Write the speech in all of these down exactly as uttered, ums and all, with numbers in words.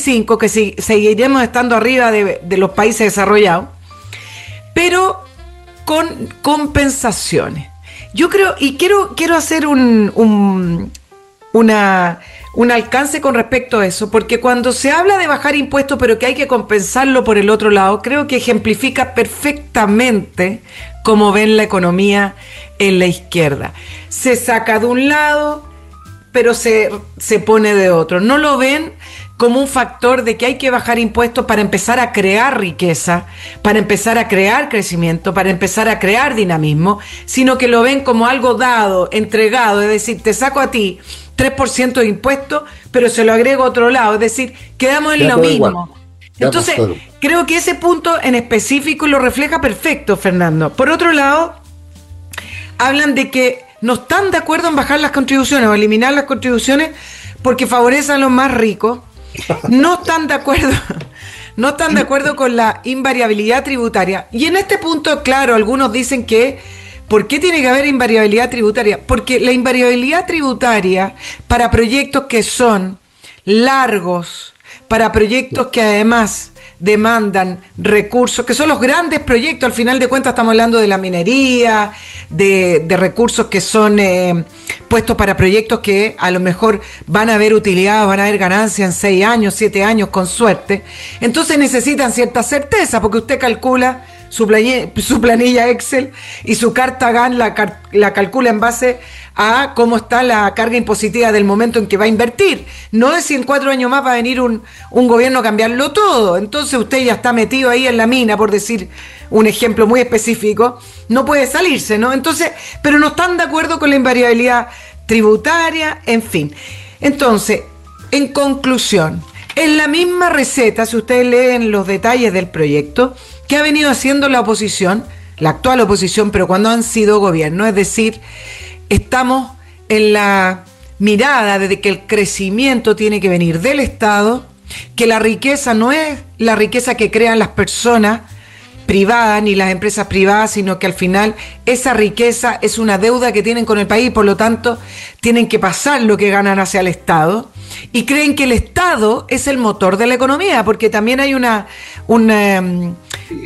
veinticinco, que si, seguiremos estando arriba de, de los países desarrollados, pero con compensaciones. Yo creo, y quiero, quiero hacer un, un, una, un alcance con respecto a eso, porque cuando se habla de bajar impuestos, pero que hay que compensarlo por el otro lado, creo que ejemplifica perfectamente cómo ven la economía en la izquierda. Se saca de un lado, pero se, se pone de otro. No lo ven como un factor de que hay que bajar impuestos para empezar a crear riqueza, para empezar a crear crecimiento, para empezar a crear dinamismo, sino que lo ven como algo dado, entregado, es decir, te saco a ti tres por ciento de impuestos, pero se lo agrego a otro lado, es decir, quedamos en lo mismo. Entonces, creo que ese punto en específico lo refleja perfecto, Fernando. Por otro lado, hablan de que no están de acuerdo en bajar las contribuciones o eliminar las contribuciones porque favorecen a los más ricos. No están de acuerdo, no están de acuerdo con la invariabilidad tributaria. Y en este punto, claro, algunos dicen que ¿por qué tiene que haber invariabilidad tributaria? Porque la invariabilidad tributaria para proyectos que son largos, para proyectos que además demandan recursos, que son los grandes proyectos, al final de cuentas estamos hablando de la minería, de, de recursos que son eh, puestos para proyectos que a lo mejor van a haber utilidad, van a haber ganancia en seis años, siete años con suerte. Entonces necesitan cierta certeza, porque usted calcula su planilla, su planilla Excel y su carta G A N la, la calcula en base a cómo está la carga impositiva del momento en que va a invertir. No es si en cuatro años más va a venir un, un gobierno a cambiarlo todo. Entonces usted ya está metido ahí en la mina, por decir un ejemplo muy específico, no puede salirse, ¿no? Entonces, pero no están de acuerdo con la invariabilidad tributaria, en fin. Entonces, en conclusión, en la misma receta, si ustedes leen los detalles del proyecto, que ha venido haciendo la oposición, la actual oposición, pero cuando han sido gobierno, es decir, estamos en la mirada de que el crecimiento tiene que venir del Estado, que la riqueza no es la riqueza que crean las personas privadas ni las empresas privadas, sino que al final esa riqueza es una deuda que tienen con el país, por lo tanto tienen que pasar lo que ganan hacia el Estado, y creen que el Estado es el motor de la economía, porque también hay una, una un,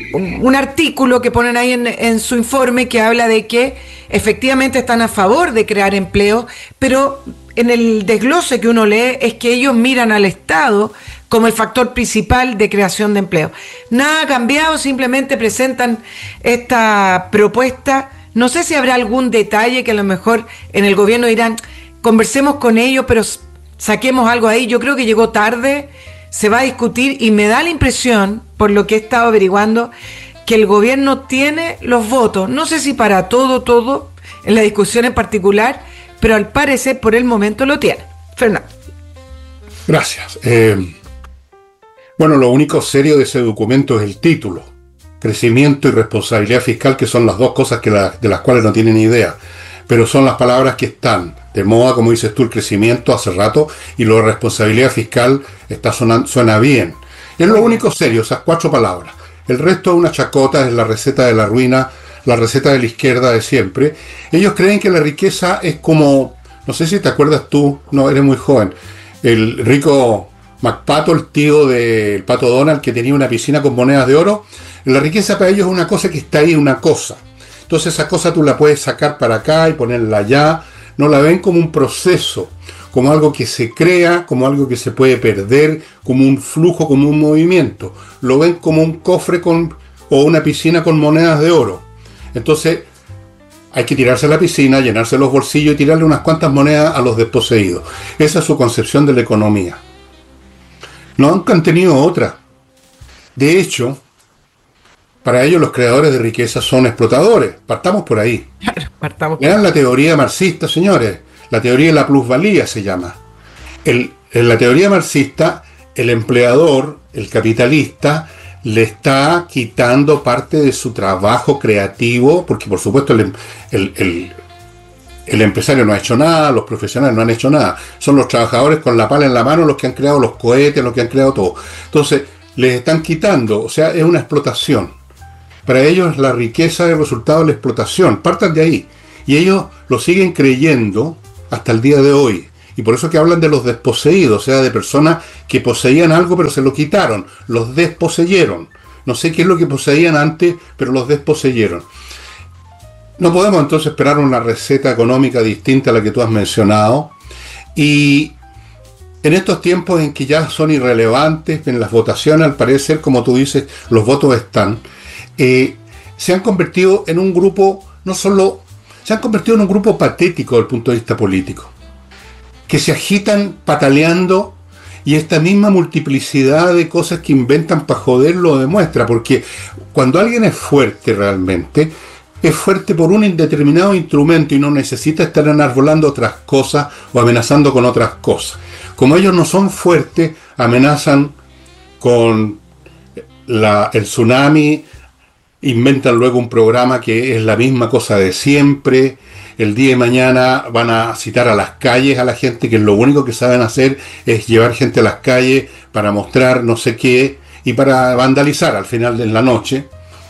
un artículo que ponen ahí en, en su informe que habla de que efectivamente están a favor de crear empleo, pero en el desglose que uno lee es que ellos miran al Estado como el factor principal de creación de empleo. Nada ha cambiado, simplemente presentan esta propuesta. No sé si habrá algún detalle que a lo mejor en el gobierno dirán, conversemos con ellos, pero saquemos algo ahí. Yo creo que llegó tarde, se va a discutir y me da la impresión, por lo que he estado averiguando, que el gobierno tiene los votos. No sé si para todo, todo, en la discusión en particular, pero al parecer por el momento lo tiene. Fernando. Gracias. Eh... Bueno, lo único serio de ese documento es el título, crecimiento y responsabilidad fiscal, que son las dos cosas que la, de las cuales no tienen idea, pero son las palabras que están de moda, como dices tú, el crecimiento hace rato, y lo de responsabilidad fiscal está sonando, suena bien. Es lo único serio, esas cuatro palabras. El resto es una chacota, es la receta de la ruina, la receta de la izquierda de siempre. Ellos creen que la riqueza es como, no sé si te acuerdas tú, no, eres muy joven, el rico MacPato, el tío del Pato Donald, que tenía una piscina con monedas de oro. La riqueza para ellos es una cosa que está ahí, una cosa. Entonces esa cosa tú la puedes sacar para acá y ponerla allá. No la ven como un proceso, como algo que se crea, como algo que se puede perder, como un flujo, como un movimiento. Lo ven como un cofre con, o una piscina con monedas de oro. Entonces hay que tirarse a la piscina, llenarse los bolsillos y tirarle unas cuantas monedas a los desposeídos. Esa es su concepción de la economía. Nunca han tenido otra. De hecho, para ellos los creadores de riqueza son explotadores. Partamos por ahí. Claro, partamos. Vean la teoría marxista, señores. La teoría de la plusvalía se llama. El, en la teoría marxista, el empleador, el capitalista, le está quitando parte de su trabajo creativo, porque por supuesto el, el, el El empresario no ha hecho nada, los profesionales no han hecho nada. Son los trabajadores con la pala en la mano los que han creado los cohetes, los que han creado todo. Entonces, les están quitando, o sea, es una explotación. Para ellos la riqueza es el resultado de la explotación. Partan de ahí. Y ellos lo siguen creyendo hasta el día de hoy. Y por eso que hablan de los desposeídos, o sea, de personas que poseían algo pero se lo quitaron, los desposeyeron. No sé qué es lo que poseían antes, pero los desposeyeron. No podemos entonces esperar una receta económica distinta a la que tú has mencionado. Y en estos tiempos en que ya son irrelevantes, en las votaciones, al parecer, como tú dices, los votos están, eh, se han convertido en un grupo, no solo, se han convertido en un grupo patético desde el punto de vista político, que se agitan pataleando, y esta misma multiplicidad de cosas que inventan para joder lo demuestra, porque cuando alguien es fuerte realmente, es fuerte por un indeterminado instrumento y no necesita estar enarbolando otras cosas o amenazando con otras cosas. Como ellos no son fuertes, amenazan con la, el tsunami, inventan luego un programa que es la misma cosa de siempre. El día de mañana van a citar a las calles a la gente, que lo único que saben hacer es llevar gente a las calles para mostrar no sé qué y para vandalizar al final de la noche.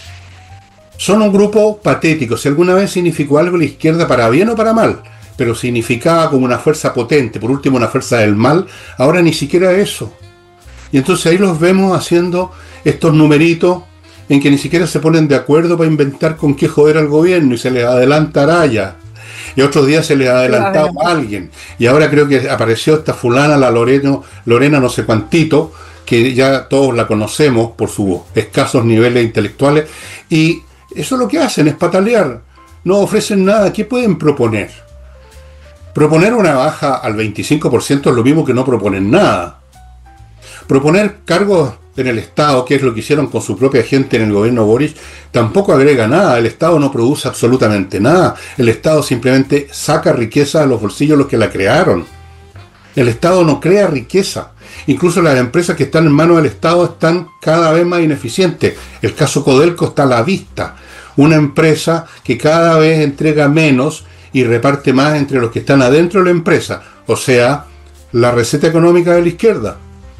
Son un grupo patético. Si alguna vez significó algo la izquierda, para bien o para mal, pero significaba como una fuerza potente, por último una fuerza del mal, ahora ni siquiera eso. Y entonces ahí los vemos haciendo estos numeritos en que ni siquiera se ponen de acuerdo para inventar con qué joder al gobierno, y se les adelanta Araya, y otros días se les ha adelantado a alguien, y ahora creo que apareció esta fulana, la Lorena, Lorena no sé cuantito, que ya todos la conocemos por sus escasos niveles intelectuales, y eso lo que hacen es patalear, no ofrecen nada. ¿Qué pueden proponer? Proponer una baja al veinticinco por ciento es lo mismo que no proponen nada. Proponer cargos en el Estado, que es lo que hicieron con su propia gente en el gobierno Boric, tampoco agrega nada. El Estado no produce absolutamente nada. El Estado simplemente saca riqueza de los bolsillos de los que la crearon. El Estado no crea riqueza. Incluso las empresas que están en manos del Estado están cada vez más ineficientes. El caso Codelco está a la vista. Una empresa que cada vez entrega menos y reparte más entre los que están adentro de la empresa. O sea, la receta económica de la izquierda.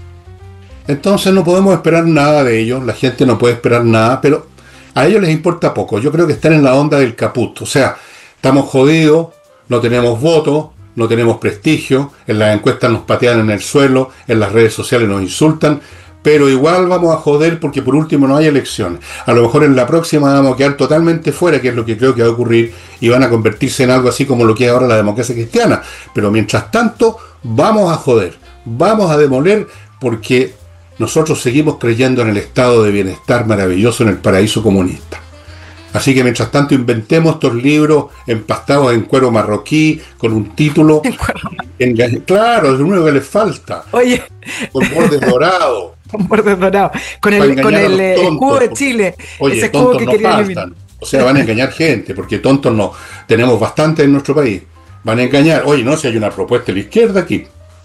Entonces no podemos esperar nada de ellos. La gente no puede esperar nada, pero a ellos les importa poco. Yo creo que están en la onda del caput. O sea, estamos jodidos, no tenemos votos, no tenemos prestigio, en las encuestas nos patean en el suelo, en las redes sociales nos insultan, pero igual vamos a joder porque por último no hay elecciones. A lo mejor en la próxima vamos a quedar totalmente fuera, que es lo que creo que va a ocurrir, y van a convertirse en algo así como lo que es ahora la democracia cristiana. Pero mientras tanto, vamos a joder, vamos a demoler, porque nosotros seguimos creyendo en el estado de bienestar maravilloso, en el paraíso comunista. Así que mientras tanto inventemos estos libros empastados en cuero marroquí, con un título, en, claro, es lo único que les falta. Oye, con bordes dorados. Con bordes dorados, con el, con el tontos, escudo de Chile. Oye, ese tontos que no quería faltan. eliminar. O sea, van a engañar gente, porque tontos no. Tenemos bastante en nuestro país. Van a engañar. Oye, no, si hay una propuesta de la izquierda aquí.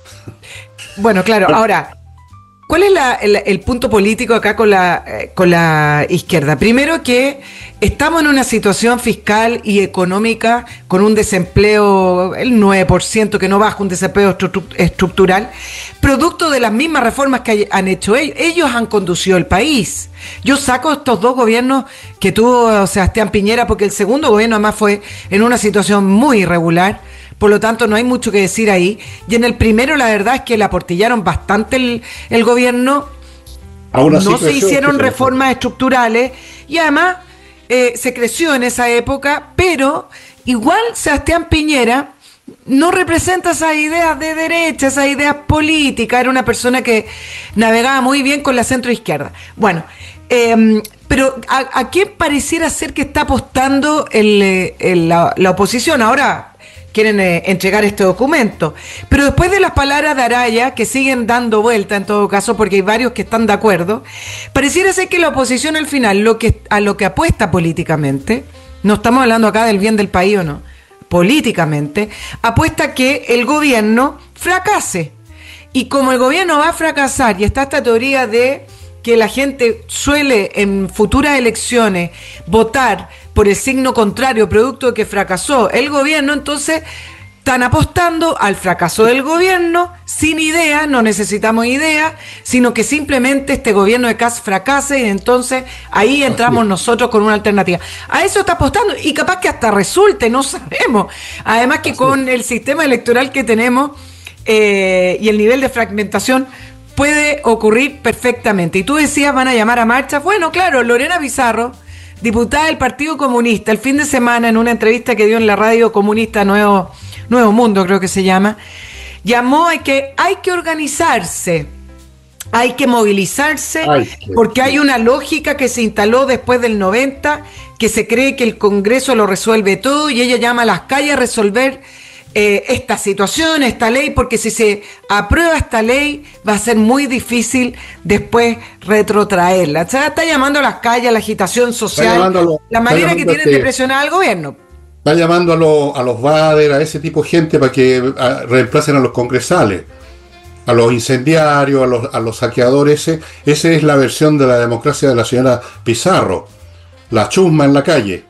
Bueno, claro, ahora, ¿cuál es la, el, el punto político acá con la, eh, con la izquierda? Primero que estamos en una situación fiscal y económica con un desempleo, el nueve por ciento, que no baja, un desempleo estru- estructural, producto de las mismas reformas que han hecho ellos. Ellos han conducido el país. Yo saco estos dos gobiernos que tuvo Sebastián Piñera, porque el segundo gobierno además fue en una situación muy irregular. Por lo tanto, no hay mucho que decir ahí. Y en el primero, la verdad es que le aportillaron bastante el, el gobierno. Aún así no se creció, hicieron que reformas estructurales y además eh, se creció en esa época, pero igual Sebastián Piñera no representa esas ideas de derecha, esas ideas políticas. Era una persona que navegaba muy bien con la centroizquierda. Bueno, eh, pero ¿a, a qué pareciera ser que está apostando el, el, la, la oposición? Ahora quieren eh, entregar este documento. Pero después de las palabras de Araya, que siguen dando vuelta en todo caso, porque hay varios que están de acuerdo, pareciera ser que la oposición al final, lo que, a lo que apuesta políticamente, no estamos hablando acá del bien del país o no, políticamente, apuesta que el gobierno fracase. Y como el gobierno va a fracasar, y está esta teoría de que la gente suele en futuras elecciones votar por el signo contrario, producto de que fracasó el gobierno, entonces están apostando al fracaso del gobierno, sin idea, no necesitamos idea, sino que simplemente este gobierno de Kast fracase, y entonces ahí entramos nosotros con una alternativa. A eso está apostando, y capaz que hasta resulte, no sabemos. Además que con el sistema electoral que tenemos, eh, y el nivel de fragmentación puede ocurrir perfectamente. Y tú decías, van a llamar a marchas. Bueno, claro, Lorena Pizarro, diputada del Partido Comunista, el fin de semana en una entrevista que dio en la radio comunista Nuevo, Nuevo Mundo, creo que se llama, llamó a que hay que organizarse, hay que movilizarse, Ay, porque hay una lógica que se instaló después del noventa, que se cree que el Congreso lo resuelve todo, y ella llama a las calles a resolver eh, esta situación, esta ley, porque si se aprueba esta ley va a ser muy difícil después retrotraerla. O sea, está llamando a las calles, a la agitación social, lo, la manera que tienen de presionar al gobierno. Está llamando a, lo, a los Bader, a ese tipo de gente para que a, reemplacen a los congresales, a los incendiarios, a los, a los saqueadores. Ese, esa es la versión de la democracia de la señora Pizarro. La chusma en la calle.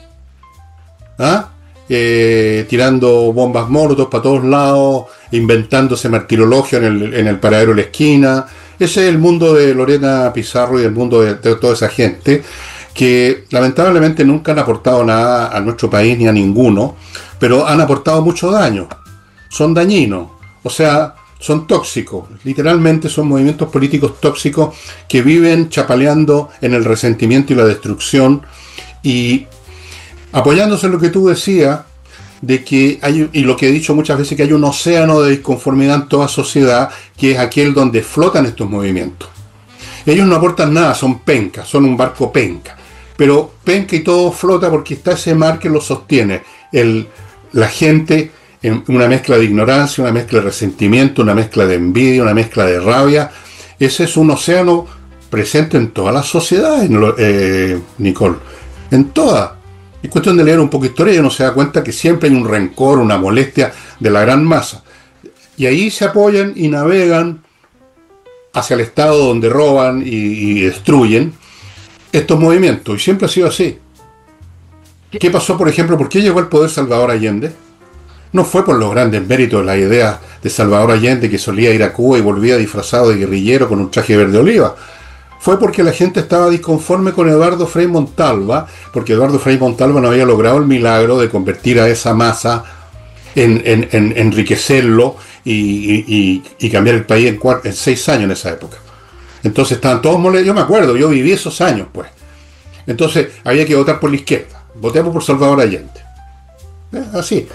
¿Ah? Eh, tirando bombas molotov para todos lados, inventándose martirologio en el, en el paradero de la esquina. Ese es el mundo de Lorena Pizarro y el mundo de, de toda esa gente que lamentablemente nunca han aportado nada a nuestro país ni a ninguno, pero han aportado mucho daño. Son dañinos, o sea, son tóxicos. Literalmente son movimientos políticos tóxicos que viven chapaleando en el resentimiento y la destrucción, y apoyándose en lo que tú decías, de que hay, y lo que he dicho muchas veces, que hay un océano de disconformidad en toda sociedad, que es aquel donde flotan estos movimientos. Ellos no aportan nada, son pencas, son un barco penca. Pero penca y todo flota porque está ese mar que lo sostiene. El, la gente, en una mezcla de ignorancia, una mezcla de resentimiento, una mezcla de envidia, una mezcla de rabia. Ese es un océano presente en todas las sociedades, eh, Nicole. En todas. Es cuestión de leer un poco de historia y uno se da cuenta que siempre hay un rencor, una molestia de la gran masa. Y ahí se apoyan y navegan hacia el Estado, donde roban y, y destruyen estos movimientos. Y siempre ha sido así. ¿Qué pasó, por ejemplo? ¿Por qué llegó al poder Salvador Allende? No fue por los grandes méritos de la idea de Salvador Allende, que solía ir a Cuba y volvía disfrazado de guerrillero con un traje verde oliva. Fue porque la gente estaba disconforme con Eduardo Frei Montalva, porque Eduardo Frei Montalva no había logrado el milagro de convertir a esa masa, en, en, en enriquecerlo y, y, y cambiar el país en, cuatro, en seis años en esa época. Entonces estaban todos molestos. Yo me acuerdo, yo viví esos años, pues. Entonces había que votar por la izquierda. Votemos por Salvador Allende. Es así.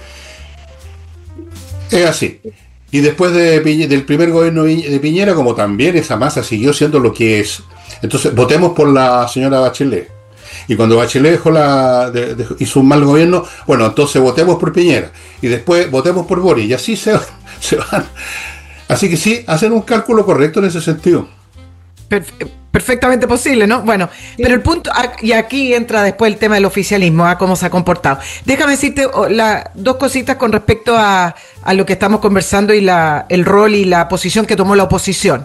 Es así. Y después de, del primer gobierno de Piñera, como también esa masa siguió siendo lo que es, entonces votemos por la señora Bachelet. Y cuando Bachelet dejó la, de, de, hizo un mal gobierno, bueno, entonces votemos por Piñera. Y después votemos por Boris. Y así se, se van. Así que sí, hacen un cálculo correcto en ese sentido. Perfectamente posible, ¿no? Bueno, sí. Pero el punto, y aquí entra después el tema del oficialismo, a cómo se ha comportado. Déjame decirte la, dos cositas con respecto a, a lo que estamos conversando y la, el rol y la posición que tomó la oposición.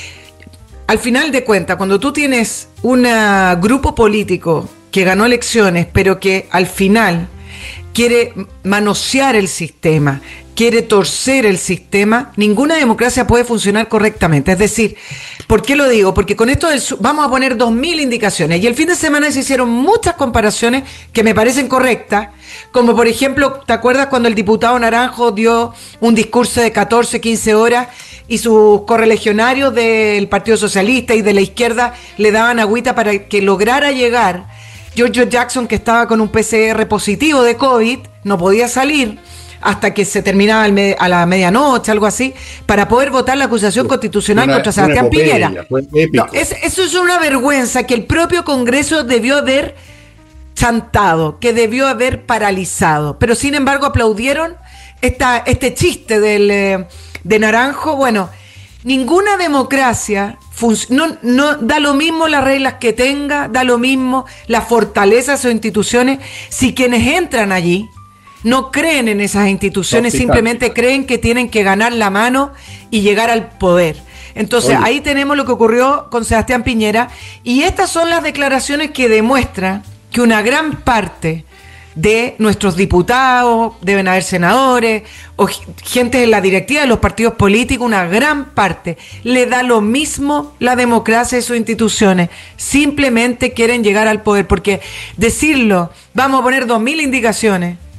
Al final de cuentas, cuando tú tienes un grupo político que ganó elecciones, pero que al final quiere manosear el sistema, quiere torcer el sistema, ninguna democracia puede funcionar correctamente. Es decir, ¿por qué lo digo? Porque con esto del, vamos a poner dos mil indicaciones, y el fin de semana se hicieron muchas comparaciones que me parecen correctas, como por ejemplo, ¿te acuerdas cuando el diputado Naranjo dio un discurso de catorce, quince horas y sus correligionarios del Partido Socialista y de la izquierda le daban agüita para que lograra llegar? Giorgio Jackson, que estaba con un P C R positivo de COVID, no podía salir hasta que se terminaba a la medianoche, algo así, para poder votar la acusación constitucional una, contra Sebastián Piñera. No, es, eso es una vergüenza que el propio Congreso debió haber chantado, que debió haber paralizado. Pero sin embargo aplaudieron esta, este chiste del, de Naranjo. Bueno, ninguna democracia no, no da lo mismo las reglas que tenga, da lo mismo la fortaleza de sus instituciones, si quienes entran allí no creen en esas instituciones, no, simplemente creen que tienen que ganar la mano y llegar al poder. Entonces, Oye. ahí tenemos lo que ocurrió con Sebastián Piñera, y estas son las declaraciones que demuestran que una gran parte de nuestros diputados, deben haber senadores, o gente en la directiva de los partidos políticos, una gran parte le da lo mismo la democracia y sus instituciones, simplemente quieren llegar al poder, porque decirlo, vamos a poner dos mil indicaciones,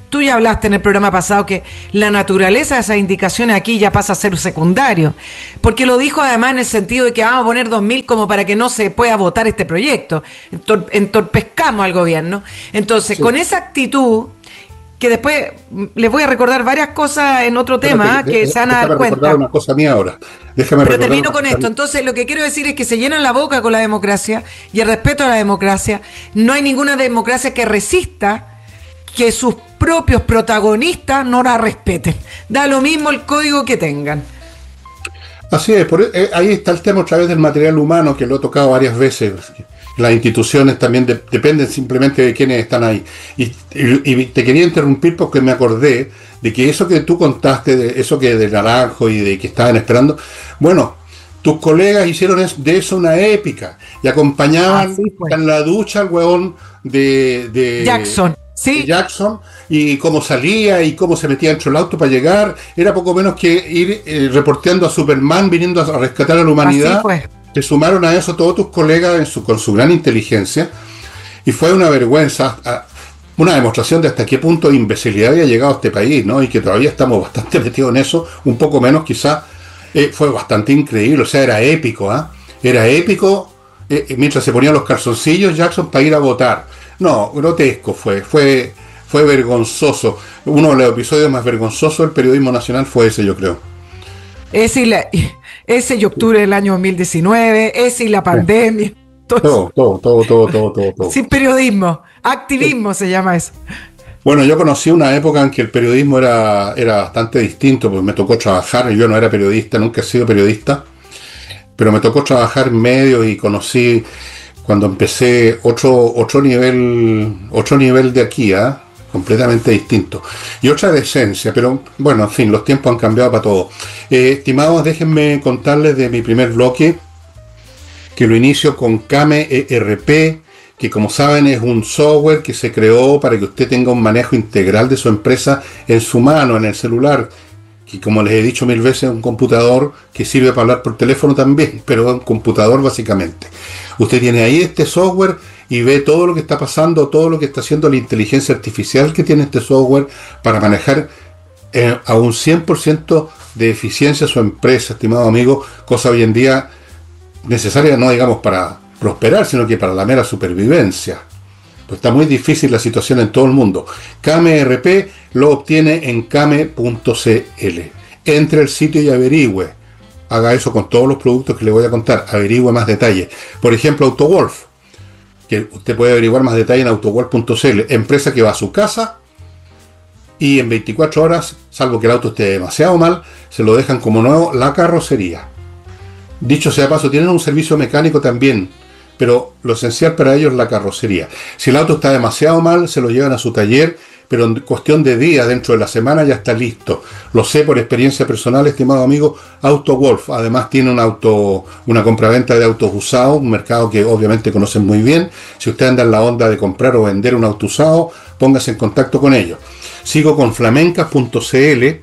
Tú ya hablaste en el programa pasado que la naturaleza de esas indicaciones aquí ya pasa a ser secundario, porque lo dijo además en el sentido de que vamos a poner dos mil como para que no se pueda votar este proyecto. Entor- entorpezcamos al gobierno. Entonces, sí, con esa actitud, que después les voy a recordar varias cosas en otro Espérate, tema de, que de, se van a déjame dar cuenta. recordar una cosa mía ahora. Déjame Pero recordar termino una con cosa esto. mía. Entonces, lo que quiero decir es que se llenan la boca con la democracia y el respeto a la democracia. No hay ninguna democracia que resista que sus propios protagonistas no la respeten. Da lo mismo el código que tengan. Así es, por, eh, ahí está el tema otra vez del material humano, que lo he tocado varias veces. Las instituciones también de, dependen simplemente de quienes están ahí. Y, y, y te quería interrumpir porque me acordé de que eso que tú contaste, de eso que de Naranjo y de que estaban esperando, bueno, tus colegas hicieron de eso una épica y acompañaban en la ducha al hueón de, de Jackson. Sí. de Jackson, y cómo salía y cómo se metía dentro del auto para llegar, era poco menos que ir eh, reporteando a Superman, viniendo a rescatar a la humanidad. Se sumaron a eso todos tus colegas en su, con su gran inteligencia, y fue una vergüenza, una demostración de hasta qué punto de imbecilidad había llegado a este país, ¿no? Y que todavía estamos bastante metidos en eso, un poco menos quizás. Eh, fue bastante increíble, o sea, era épico, ¿ah? ¿eh? Era épico, eh, mientras se ponían los calzoncillos Jackson para ir a votar. No, grotesco fue, fue, fue vergonzoso. Uno de los episodios más vergonzosos del periodismo nacional fue ese, yo creo. Ese y, la, ese y octubre del año dos mil diecinueve, ese y la pandemia. Todo, todo, todo, todo, todo, todo, todo. Sin periodismo, activismo sí. Se llama eso. Bueno, yo conocí una época en que el periodismo era, era bastante distinto, porque me tocó trabajar, yo no era periodista, nunca he sido periodista, pero me tocó trabajar en medios y conocí... Cuando empecé otro, otro nivel, otro nivel de aquí, ¿eh? Completamente distinto. Y otra decencia, pero bueno, en fin, los tiempos han cambiado para todo. Eh, estimados, déjenme contarles de mi primer bloque, que lo inicio con Kame E R P, que como saben es un software que se creó para que usted tenga un manejo integral de su empresa en su mano, en el celular, que como les he dicho mil veces es un computador que sirve para hablar por teléfono también, pero es un computador básicamente. Usted tiene ahí este software y ve todo lo que está pasando, todo lo que está haciendo la inteligencia artificial que tiene este software para manejar eh, a un cien por ciento de eficiencia su empresa, estimado amigo, cosa hoy en día necesaria no digamos para prosperar, sino que para la mera supervivencia. Pues está muy difícil la situación en todo el mundo. Kame E R P lo obtiene en kame punto c l. Entre al sitio y averigüe. Haga eso con todos los productos que le voy a contar. Averigüe más detalles. Por ejemplo, AutoWolf, que usted puede averiguar más detalles en autowolf punto c l. Empresa que va a su casa y en veinticuatro horas, salvo que el auto esté demasiado mal, se lo dejan como nuevo la carrocería. Dicho sea paso, tienen un servicio mecánico también, pero lo esencial para ellos es la carrocería. Si el auto está demasiado mal, se lo llevan a su taller, pero en cuestión de días, dentro de la semana, ya está listo. Lo sé por experiencia personal, estimado amigo. AutoWolf además tiene un auto, una compraventa de autos usados, un mercado que obviamente conocen muy bien. Si usted anda en la onda de comprar o vender un auto usado, póngase en contacto con ellos. Sigo con flamencas punto c l,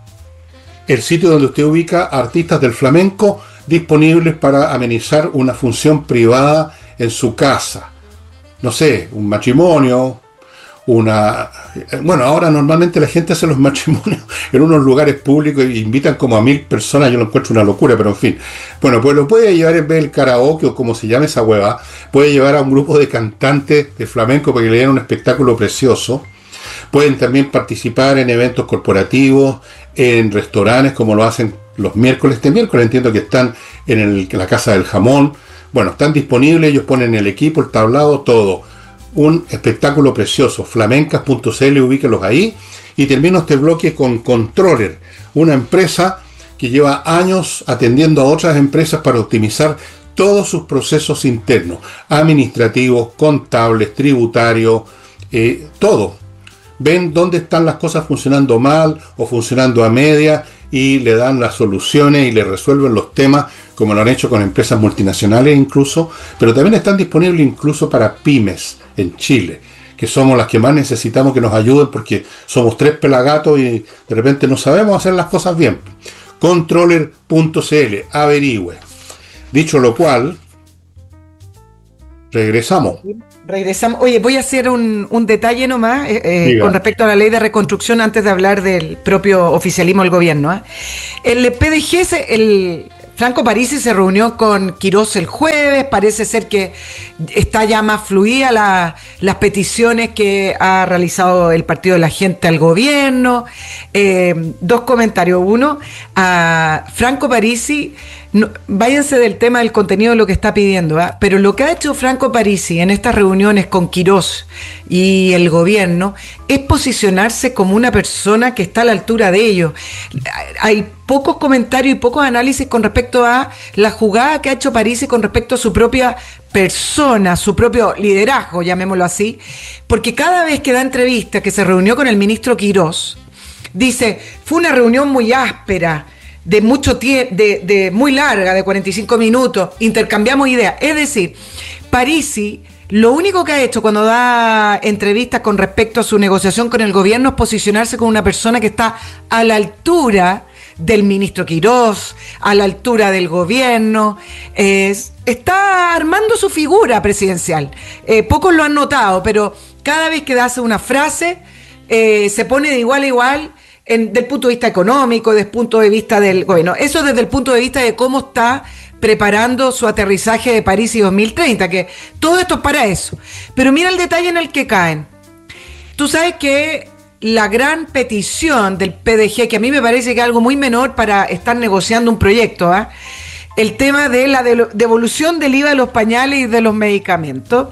el sitio donde usted ubica artistas del flamenco disponibles para amenizar una función privada en su casa. No sé, un matrimonio, una... Bueno, ahora normalmente la gente hace los matrimonios en unos lugares públicos e invitan como a mil personas, yo lo encuentro una locura, pero en fin. Bueno, pues lo puede llevar en vez del karaoke o como se llame esa hueva, puede llevar a un grupo de cantantes de flamenco para que le den un espectáculo precioso. Pueden también participar en eventos corporativos, en restaurantes como lo hacen los miércoles. Este miércoles entiendo que están en, el, en la Casa del Jamón. Bueno, están disponibles, ellos ponen el equipo, el tablado, todo. Un espectáculo precioso. flamencas punto c l, ubíquelos ahí. Y termino este bloque con Controller, una empresa que lleva años atendiendo a otras empresas para optimizar todos sus procesos internos, administrativos, contables, tributarios, eh, todo. Ven dónde están las cosas funcionando mal o funcionando a media y le dan las soluciones y le resuelven los temas, como lo han hecho con empresas multinacionales incluso, pero también están disponibles incluso para pymes en Chile, que somos las que más necesitamos que nos ayuden porque somos tres pelagatos y de repente no sabemos hacer las cosas bien. Controller punto c l, averigüe. Dicho lo cual, Regresamos. Regresamos. Oye, voy a hacer un, un detalle nomás eh, eh, con respecto a la ley de reconstrucción antes de hablar del propio oficialismo del gobierno. ¿eh? El P D G, se, el Franco Parisi se reunió con Quirós el jueves, parece ser que está ya más fluida la, las peticiones que ha realizado el Partido de la Gente al gobierno. Eh, dos comentarios. Uno, a Franco Parisi, no, váyanse del tema del contenido de lo que está pidiendo, ¿eh? Pero lo que ha hecho Franco Parisi en estas reuniones con Quirós y el gobierno es posicionarse como una persona que está a la altura de ellos. Hay pocos comentarios y pocos análisis con respecto a la jugada que ha hecho Parisi con respecto a su propia persona, su propio liderazgo, llamémoslo así, porque cada vez que da entrevista, que se reunió con el ministro Quirós, dice, fue una reunión muy áspera, de mucho tiempo, de, de muy larga, de cuarenta y cinco minutos, intercambiamos ideas. Es decir, Parisi lo único que ha hecho cuando da entrevistas con respecto a su negociación con el gobierno es posicionarse como una persona que está a la altura del ministro Quirós, a la altura del gobierno, eh, está armando su figura presidencial. Eh, pocos lo han notado, pero cada vez que hace una frase, eh, se pone de igual a igual, En, del punto de vista económico, desde el punto de vista del gobierno. Eso desde el punto de vista de cómo está preparando su aterrizaje de París dos mil treinta, que todo esto es para eso. Pero mira el detalle en el que caen. Tú sabes que la gran petición del P D G, que a mí me parece que es algo muy menor para estar negociando un proyecto, ¿eh? El tema de la devolución del I V A de los pañales y de los medicamentos.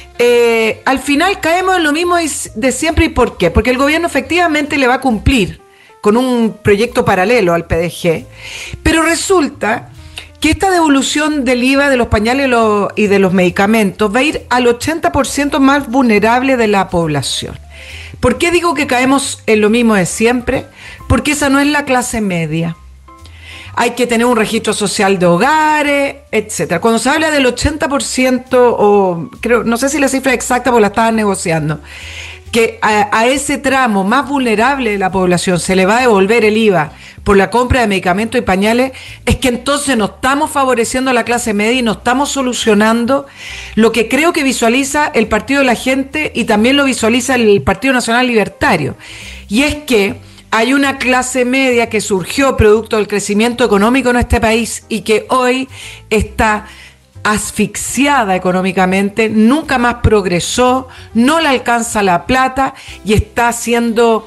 Eh, al final caemos en lo mismo de siempre. ¿Y por qué? Porque el gobierno efectivamente le va a cumplir con un proyecto paralelo al P D G, pero resulta que esta devolución del I V A de los pañales y de los medicamentos va a ir al ochenta por ciento más vulnerable de la población. ¿Por qué digo que caemos en lo mismo de siempre? Porque esa no es la clase media. Hay que tener un registro social de hogares, etcétera. Cuando se habla del ochenta por ciento, o creo, no sé si la cifra exacta porque la estaban negociando, que a, a ese tramo más vulnerable de la población se le va a devolver el I V A por la compra de medicamentos y pañales, es que entonces no estamos favoreciendo a la clase media y no estamos solucionando lo que creo que visualiza el Partido de la Gente y también lo visualiza el Partido Nacional Libertario. Y es que hay una clase media que surgió producto del crecimiento económico en este país y que hoy está asfixiada económicamente, nunca más progresó, no le alcanza la plata y está siendo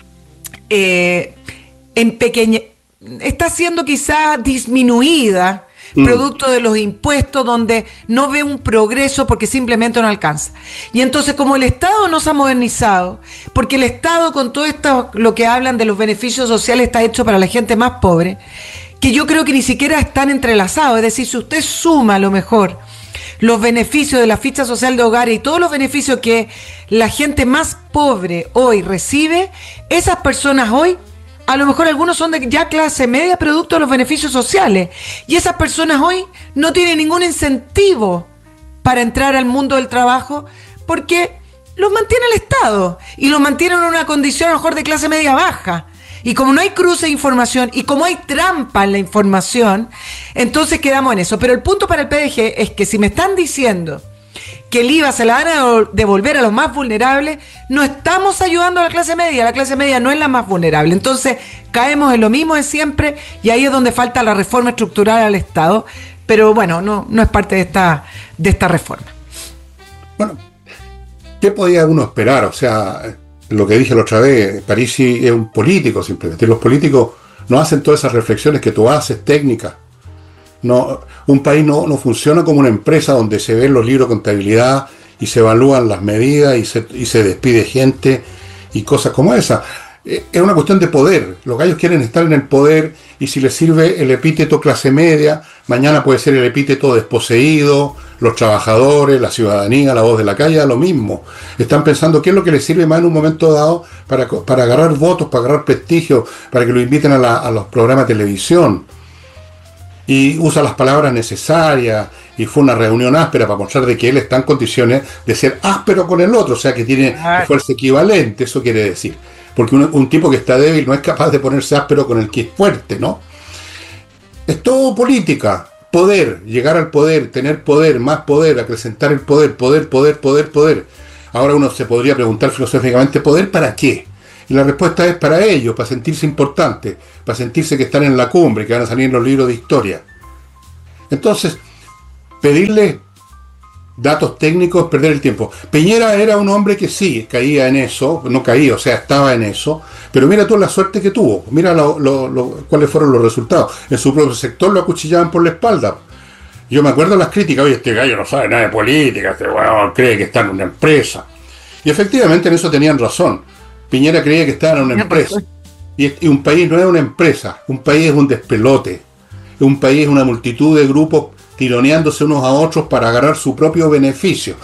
eh, en pequeña, está siendo quizá disminuida mm. producto de los impuestos, donde no ve un progreso porque simplemente no alcanza. Y entonces, como el Estado no se ha modernizado, porque el Estado con todo esto, lo que hablan de los beneficios sociales, está hecho para la gente más pobre, que yo creo que ni siquiera están entrelazados. Es decir, si usted suma a lo mejor los beneficios de la ficha social de hogar y todos los beneficios que la gente más pobre hoy recibe, esas personas hoy, a lo mejor algunos son de ya clase media producto de los beneficios sociales, y esas personas hoy no tienen ningún incentivo para entrar al mundo del trabajo porque los mantiene el Estado y los mantiene en una condición a lo mejor de clase media baja. Y como no hay cruce de información y como hay trampa en la información, entonces quedamos en eso. Pero el punto para el P D G es que si me están diciendo que el I V A se la van a devolver a los más vulnerables, no estamos ayudando a la clase media. La clase media no es la más vulnerable. Entonces caemos en lo mismo de siempre y ahí es donde falta la reforma estructural al Estado. Pero bueno, no, no es parte de esta, de esta reforma. Bueno, ¿qué podía uno esperar? O sea, lo que dije la otra vez, Parisi es un político simplemente. Los políticos no hacen todas esas reflexiones que tú haces, técnicas. No, un país no, no funciona como una empresa donde se ven los libros de contabilidad y se evalúan las medidas y se, y se despide gente y cosas como esa. Es una cuestión de poder. Los gallos quieren estar en el poder y si les sirve el epíteto clase media, mañana puede ser el epíteto desposeído, los trabajadores, la ciudadanía, la voz de la calle, lo mismo. Están pensando qué es lo que les sirve más en un momento dado para, para agarrar votos, para agarrar prestigio, para que lo inviten a, la, a los programas de televisión. Y usa las palabras necesarias, y fue una reunión áspera para mostrar de que él está en condiciones de ser áspero con el otro, o sea que tiene fuerza equivalente, eso quiere decir. Porque un, un tipo que está débil no es capaz de ponerse áspero con el que es fuerte, ¿no? Es todo política, poder, llegar al poder, tener poder, más poder, acrecentar el poder, poder, poder, poder, poder. Ahora uno se podría preguntar filosóficamente, ¿poder para qué? Y la respuesta es para ellos, para sentirse importante, para sentirse que están en la cumbre, que van a salir en los libros de historia. Entonces, pedirle datos técnicos, perder el tiempo. Piñera era un hombre que sí, caía en eso, no caía, o sea, estaba en eso, pero mira tú la suerte que tuvo, mira lo, lo, lo, cuáles fueron los resultados. En su propio sector lo acuchillaban por la espalda. Yo me acuerdo de las críticas, oye, este gallo no sabe nada de política, este bueno, cree que está en una empresa. Y efectivamente en eso tenían razón. Piñera creía que estaba en una empresa. Y, y un país no es una empresa, un país es un despelote. Un país es una multitud de grupos tironeándose unos a otros para agarrar su propio beneficio.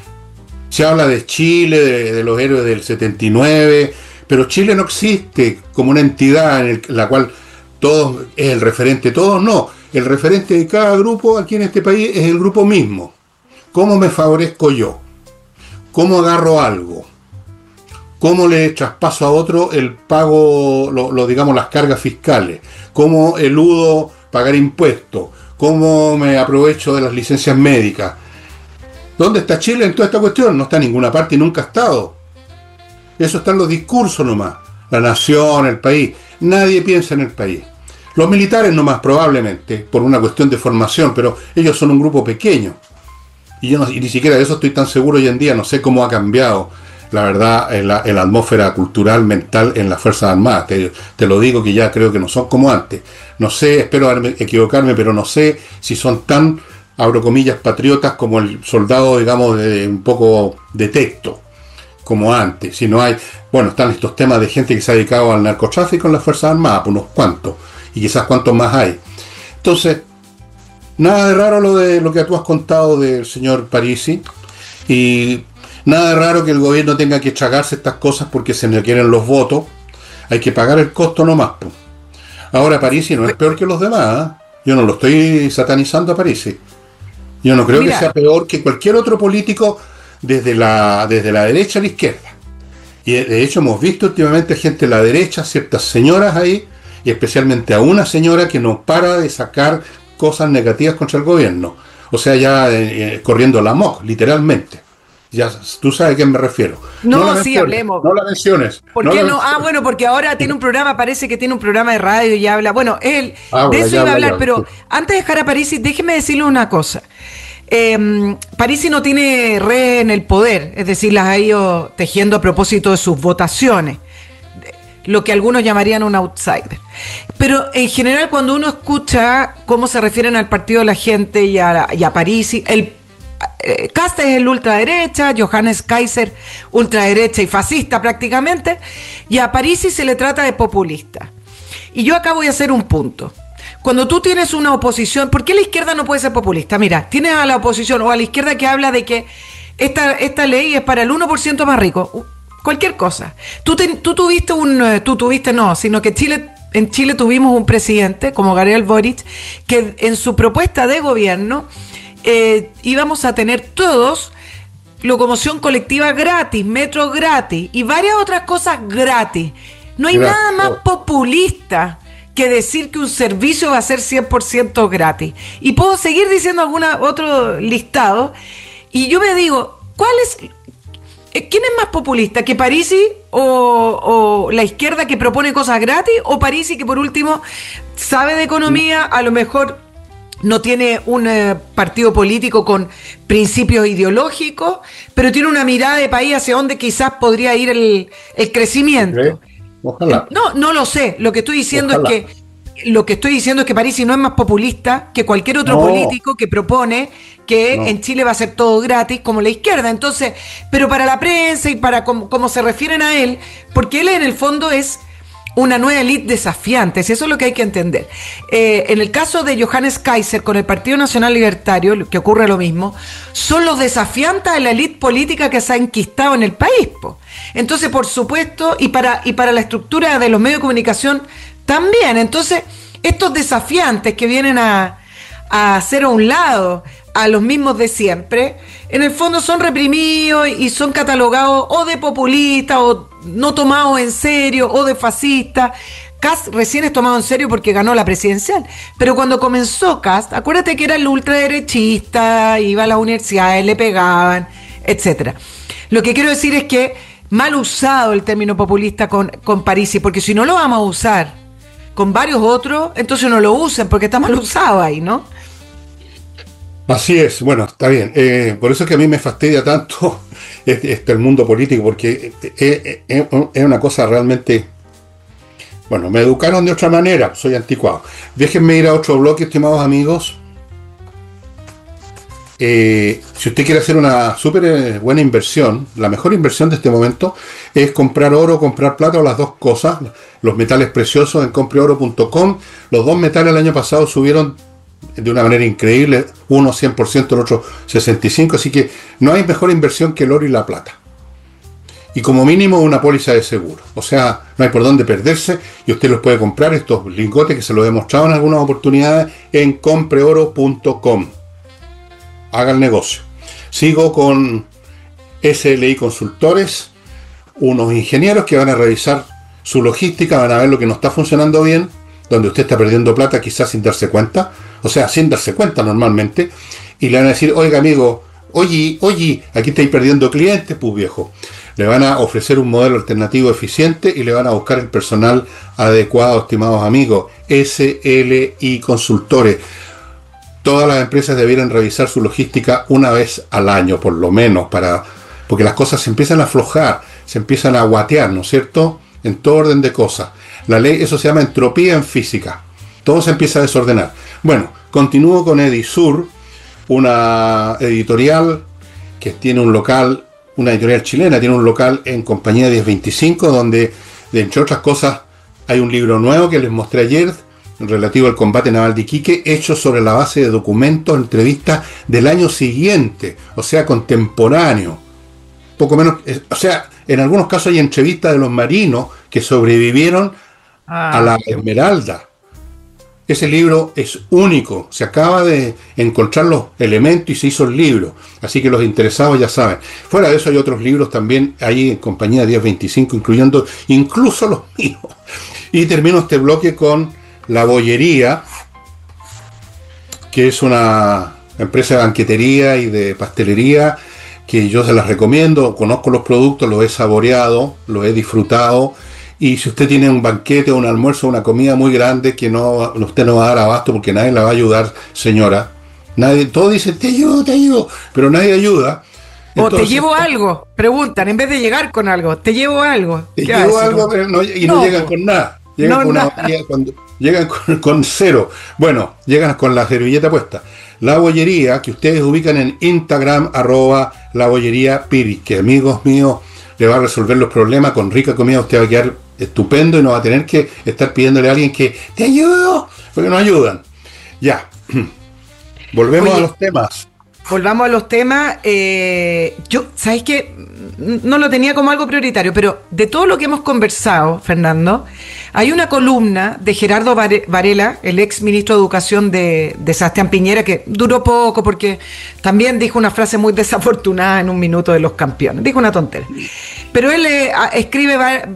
Se habla de Chile, de, de los héroes del setenta y nueve, pero Chile no existe como una entidad en, el, en la cual todos es el referente, todos no. El referente de cada grupo aquí en este país es el grupo mismo. ¿Cómo me favorezco yo? ¿Cómo agarro algo? ¿Cómo le traspaso a otro el pago, lo, lo digamos, las cargas fiscales? ¿Cómo eludo pagar impuestos? ¿Cómo me aprovecho de las licencias médicas? ¿Dónde está Chile en toda esta cuestión? No está en ninguna parte y nunca ha estado. Eso está en los discursos nomás. La nación, el país. Nadie piensa en el país. Los militares nomás, probablemente, por una cuestión de formación, pero ellos son un grupo pequeño. Y yo no, y ni siquiera de eso estoy tan seguro hoy en día. No sé cómo ha cambiado, la verdad, en la, en la atmósfera cultural, mental en las Fuerzas Armadas. Te, te lo digo que ya creo que no son como antes. No sé, espero equivocarme, pero no sé si son tan, abro comillas, patriotas como el soldado, digamos, de un poco de texto, como antes. Si no hay, bueno, están estos temas de gente que se ha dedicado al narcotráfico en las Fuerzas Armadas, pues unos cuantos, y quizás cuántos más hay. Entonces, nada de raro lo de lo que tú has contado del señor Parisi, y nada de raro que el gobierno tenga que tragarse estas cosas porque se le quieren los votos. Hay que pagar el costo nomás, pues. Ahora Parisi no es peor que los demás, ¿eh? Yo no lo estoy satanizando a Parisi. Yo no creo Mira. que sea peor que cualquier otro político desde la, desde la derecha a la izquierda. Y de hecho hemos visto últimamente gente de la derecha, ciertas señoras ahí, y especialmente a una señora que no para de sacar cosas negativas contra el gobierno. O sea, ya eh, corriendo la M O C, literalmente. Ya, tú sabes a qué me refiero. No, no sí, hablemos. No la menciones. ¿Por no qué no? Menciones. Ah, bueno, porque ahora tiene un programa, parece que tiene un programa de radio y habla. Bueno, él, habla, de eso iba a hablar, ya, pero sí. Antes de dejar a Parisi, déjeme decirle una cosa. Eh, Parisi no tiene red en el poder, es decir, las ha ido tejiendo a propósito de sus votaciones, lo que algunos llamarían un outsider. Pero en general, cuando uno escucha cómo se refieren al partido de la gente y a, y a Parisi, el eh, Kast es el ultraderecha, Johannes Kaiser ultraderecha y fascista prácticamente, y a Parisi se le trata de populista. Y yo acá voy a hacer un punto. Cuando tú tienes una oposición, ¿por qué la izquierda no puede ser populista? Mira, tienes a la oposición o a la izquierda que habla de que esta, esta ley es para el uno por ciento más rico. Cualquier cosa. Tú, te, tú tuviste un... Tú tuviste no, sino que Chile, en Chile tuvimos un presidente como Gabriel Boric que en su propuesta de gobierno eh, íbamos a tener todos locomoción colectiva gratis, metro gratis y varias otras cosas gratis. No hay Gracias. nada más populista que decir que un servicio va a ser cien por ciento gratis. Y puedo seguir diciendo algún otro listado. Y yo me digo, ¿cuál es, ¿quién es más populista? ¿Que Parisi o, o la izquierda que propone cosas gratis? ¿O Parisi que por último sabe de economía, a lo mejor no tiene un eh, partido político con principios ideológicos, pero tiene una mirada de país hacia donde quizás podría ir el, el crecimiento? ¿Sí? Ojalá. No, no lo sé. Lo que estoy diciendo Ojalá. es que lo que estoy diciendo es que Parisi no es más populista que cualquier otro no. político que propone que no. en Chile va a ser todo gratis como la izquierda. Entonces, pero para la prensa y para cómo, cómo se refieren a él, porque él en el fondo es una nueva élite desafiante, eso es lo que hay que entender. Eh, en el caso de Johannes Kaiser con el Partido Nacional Libertario, que ocurre lo mismo, son los desafiantes de la élite política que se ha enquistado en el país, po. Entonces, por supuesto, y para, y para la estructura de los medios de comunicación también. Entonces, estos desafiantes que vienen a, a hacer a un lado a los mismos de siempre, en el fondo son reprimidos y son catalogados o de populistas o no tomados en serio o de fascistas. Kast recién es tomado en serio porque ganó la presidencial, pero cuando comenzó Kast, acuérdate que era el ultraderechista, iba a las universidades, le pegaban, etcétera. Lo que quiero decir es que mal usado el término populista con, con Parisi, porque si no lo vamos a usar con varios otros, entonces no lo usen porque está mal usado ahí, ¿no? Así es, bueno, está bien. Eh, por eso es que a mí me fastidia tanto este, este, el mundo político, porque es, es, es una cosa realmente... Bueno, me educaron de otra manera, soy anticuado. Déjenme ir a otro bloque, estimados amigos. Eh, si usted quiere hacer una súper buena inversión, la mejor inversión de este momento es comprar oro, comprar plata o las dos cosas, los metales preciosos en compre oro punto com. Los dos metales el año pasado subieron de una manera increíble, uno cien por ciento, el otro sesenta y cinco por ciento, así que no hay mejor inversión que el oro y la plata. Y como mínimo una póliza de seguro, o sea, no hay por dónde perderse y usted los puede comprar, estos lingotes que se los he mostrado en algunas oportunidades, en compre oro punto com. Haga el negocio. Sigo con S L I Consultores, unos ingenieros que van a revisar su logística, van a ver lo que no está funcionando bien, donde usted está perdiendo plata quizás sin darse cuenta, o sea, sin darse cuenta normalmente, y le van a decir, oiga amigo, oye, oye, aquí estáis perdiendo clientes, pues viejo. Le van a ofrecer un modelo alternativo eficiente y le van a buscar el personal adecuado, estimados amigos. S L I Consultores. Todas las empresas debieran revisar su logística una vez al año, por lo menos, para porque las cosas se empiezan a aflojar, se empiezan a guatear, ¿no es cierto? En todo orden de cosas. La ley, eso se llama entropía en física. Todo se empieza a desordenar. Bueno, continúo con Edisur, una editorial que tiene un local, una editorial chilena, tiene un local en Compañía diez veinticinco, donde, entre otras cosas, hay un libro nuevo que les mostré ayer, relativo al combate naval de Iquique, hecho sobre la base de documentos, entrevistas del año siguiente, o sea, contemporáneo. Poco menos, o sea, en algunos casos hay entrevistas de los marinos que sobrevivieron ah. a la Esmeralda. Ese libro es único, se acaba de encontrar los elementos y se hizo el libro, así que los interesados ya saben. Fuera de eso hay otros libros también ahí en Compañía diez veinticinco, incluyendo incluso los míos. Y termino este bloque con La Bollería, que es una empresa de banquetería y de pastelería que yo se las recomiendo. Conozco los productos, los he saboreado, los he disfrutado. Y si usted tiene un banquete, un almuerzo, una comida muy grande que no usted no va a dar abasto porque nadie la va a ayudar, señora. Nadie, todos dicen, te ayudo, te ayudo, pero nadie ayuda. Entonces, o te llevo algo, preguntan, en vez de llegar con algo, te llevo algo. Te llevo algo, pero no, y no, no llegan con nada. Llegan, no, con, una, cuando, llegan con, con cero. Bueno, llegan con la servilleta puesta. La Bollería, que ustedes ubican en Instagram, arroba La Bollería Piri, que amigos míos, le va a resolver los problemas. Con rica comida usted va a quedar estupendo y no va a tener que estar pidiéndole a alguien que te ayudo, porque no ayudan. Ya, volvemos Oye, a los temas. Volvamos a los temas. Eh, yo, ¿sabes qué? No lo tenía como algo prioritario, pero de todo lo que hemos conversado, Fernando, hay una columna de Gerardo Varela, el ex ministro de Educación de, de Sebastián Piñera, que duró poco porque también dijo una frase muy desafortunada en un minuto de Los Campeones. Dijo una tontera. Pero él eh, escribe va,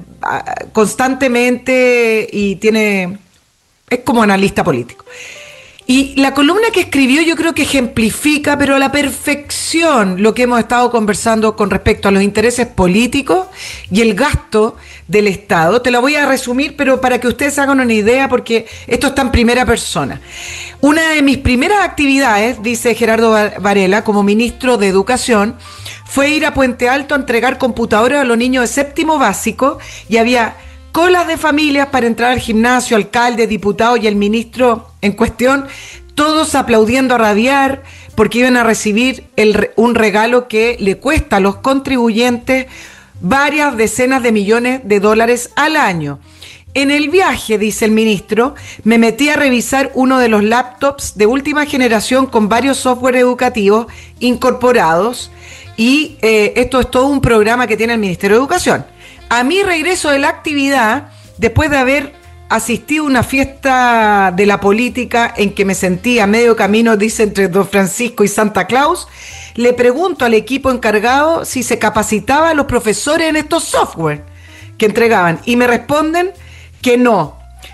constantemente y tiene es como analista político. Y la columna que escribió yo creo que ejemplifica, pero a la perfección, lo que hemos estado conversando con respecto a los intereses políticos y el gasto del Estado. Te la voy a resumir, pero para que ustedes hagan una idea, porque esto está en primera persona. Una de mis primeras actividades, dice Gerardo Varela, como ministro de Educación, fue ir a Puente Alto a entregar computadores a los niños de séptimo básico, y había colas de familias para entrar al gimnasio, alcalde, diputado y el ministro en cuestión, todos aplaudiendo a rabiar porque iban a recibir el, un regalo que le cuesta a los contribuyentes varias decenas de millones de dólares al año. En el viaje, dice el ministro, me metí a revisar uno de los laptops de última generación con varios software educativos incorporados, y eh, esto es todo un programa que tiene el Ministerio de Educación. A mi regreso de la actividad, después de haber asistido a una fiesta de la política en que me sentí a medio camino, dice, entre Don Francisco y Santa Claus, le pregunto al equipo encargado si se capacitaba a los profesores en estos software que entregaban, y me responden que no.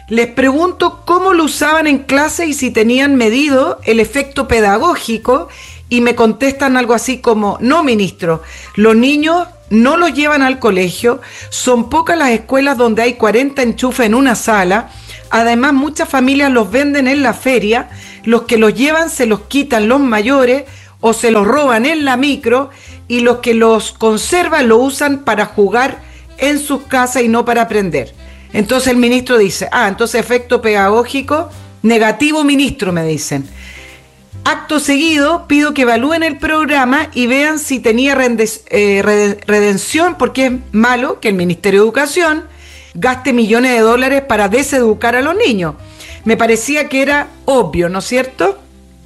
Les pregunto cómo lo usaban en clase y si tenían medido el efecto pedagógico y me contestan algo así como, no, ministro, los niños no los llevan al colegio, son pocas las escuelas donde hay cuarenta enchufes en una sala, además muchas familias los venden en la feria, los que los llevan se los quitan los mayores o se los roban en la micro y los que los conservan lo usan para jugar en sus casas y no para aprender. Entonces el ministro dice, ah, entonces efecto pedagógico negativo, ministro, me dicen. Acto seguido, pido que evalúen el programa y vean si tenía rendes, eh, redención, porque es malo que el Ministerio de Educación gaste millones de dólares para deseducar a los niños. Me parecía que era obvio, ¿no es cierto?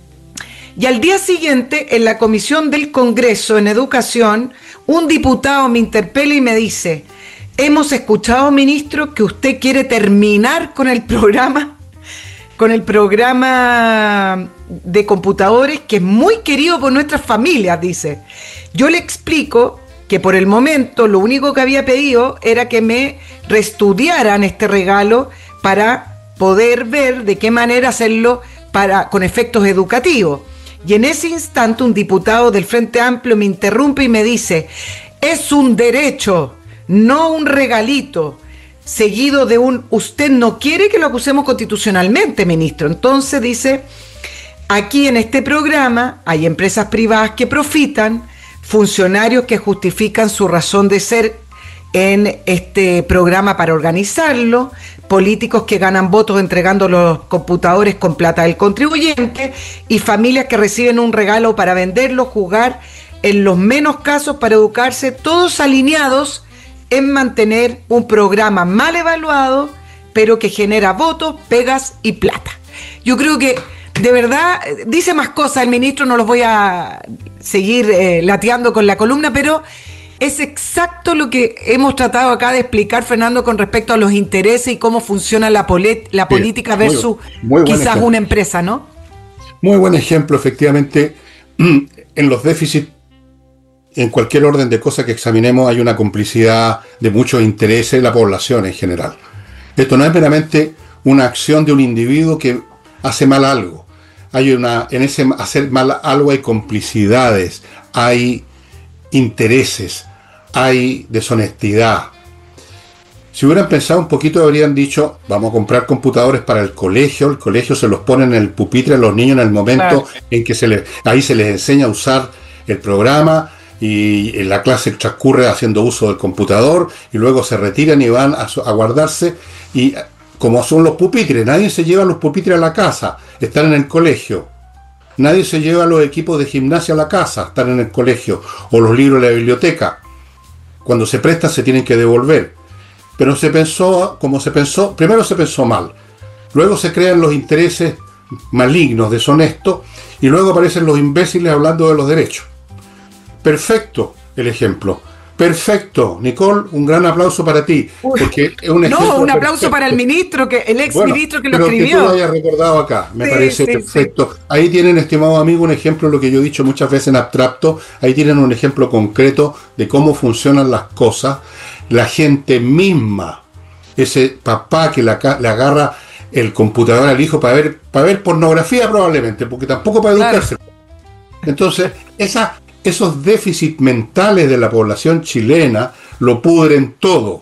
Y al día siguiente, en la Comisión del Congreso en Educación, un diputado me interpela y me dice, hemos escuchado, ministro, que usted quiere terminar con el programa, con el programa de computadores, que es muy querido por nuestras familias, dice. Yo le explico que por el momento lo único que había pedido era que me reestudiaran este regalo para poder ver de qué manera hacerlo para, con efectos educativos. Y en ese instante un diputado del Frente Amplio me interrumpe y me dice, es un derecho, no un regalito, seguido de un, usted no quiere que lo acusemos constitucionalmente, ministro. Entonces dice, aquí en este programa hay empresas privadas que profitan, funcionarios que justifican su razón de ser en este programa para organizarlo, políticos que ganan votos entregando los computadores con plata del contribuyente y familias que reciben un regalo para venderlo, jugar, en los menos casos para educarse, todos alineados en mantener un programa mal evaluado, pero que genera votos, pegas y plata. Yo creo que, de verdad, dice más cosas el ministro, no los voy a seguir eh, lateando con la columna, pero es exacto lo que hemos tratado acá de explicar, Fernando, con respecto a los intereses y cómo funciona la, polit- la sí, política versus muy, muy quizás ejemplo. Una empresa, ¿no? Muy buen ejemplo, efectivamente. En los déficits, en cualquier orden de cosas que examinemos, hay una complicidad de muchos intereses de la población en general. Esto no es meramente una acción de un individuo que hace mal algo. Hay una, en ese hacer mal algo hay complicidades, hay intereses, hay deshonestidad. Si hubieran pensado un poquito, habrían dicho, vamos a comprar computadores para el colegio, el colegio se los pone en el pupitre a los niños en el momento claro. en que se les, ahí se les enseña a usar el programa, y en la clase transcurre haciendo uso del computador y luego se retiran y van a, a guardarse, y como son los pupitres, nadie se lleva los pupitres a la casa, están en el colegio. Nadie se lleva los equipos de gimnasia a la casa, están en el colegio, o los libros de la biblioteca. Cuando se prestan se tienen que devolver. Pero se pensó, como se pensó, primero se pensó mal, luego se crean los intereses malignos, deshonestos, y luego aparecen los imbéciles hablando de los derechos. Perfecto el ejemplo. Perfecto, Nicole, un gran aplauso para ti. Porque es un no, un aplauso perfecto. Para el ministro, que el ex bueno, ministro que lo escribió. Que tú lo hayas recordado acá, me sí, parece sí, perfecto. Sí. Ahí tienen, estimado amigo, un ejemplo de lo que yo he dicho muchas veces en abstracto. Ahí tienen un ejemplo concreto de cómo funcionan las cosas. La gente misma, ese papá que le agarra el computador al hijo para ver, para ver pornografía probablemente, porque tampoco para educarse. Claro. Entonces, esa... esos déficits mentales de la población chilena lo pudren todo.